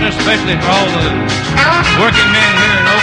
especially for all the working men here in